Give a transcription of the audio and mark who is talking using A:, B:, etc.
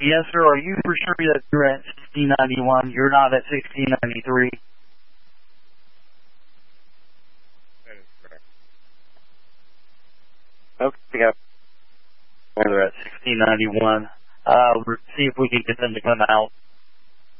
A: Yes, sir. Are you for sure that you're at 1691? You're not at 1693?
B: That is correct.
A: Okay. They're at 1691. We'll see if we can get them to come out.